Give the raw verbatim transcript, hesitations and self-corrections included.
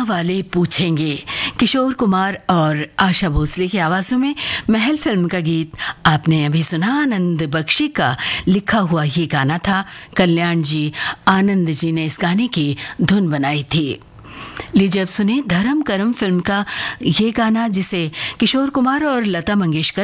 वाले पूछेंगे। किशोर कुमार और आशा भोसले की आवाजों में महल फिल्म का गीत आपने अभी सुना। आनंद बख्शी का लिखा हुआ ये गाना था। कल्याण जी, आनंद जी ने इस गाने की धुन बनाई थी। लीजिए अब सुने धर्म करम फिल्म का ये गाना, जिसे किशोर कुमार और लता मंगेशकर